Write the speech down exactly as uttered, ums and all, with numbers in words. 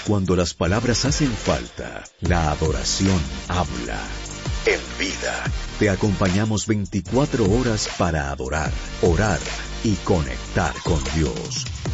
cuando las palabras hacen falta, la adoración habla. En Vida, te acompañamos veinticuatro horas para adorar, orar y conectar con Dios.